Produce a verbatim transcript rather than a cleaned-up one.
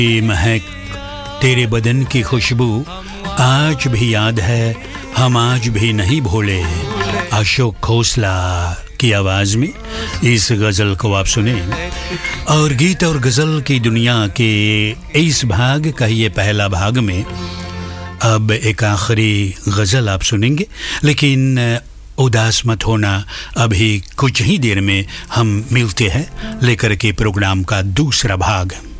ये महक तेरे बदन की खुशबू आज भी याद है, हम आज भी नहीं भूले। अशोक खोसला की आवाज़ में इस गज़ल को आप सुने। और गीत और गज़ल की दुनिया के इस भाग का ये पहला भाग में अब एक आखिरी गज़ल आप सुनेंगे, लेकिन उदास मत होना, अभी कुछ ही देर में हम मिलते हैं लेकर के प्रोग्राम का दूसरा भाग।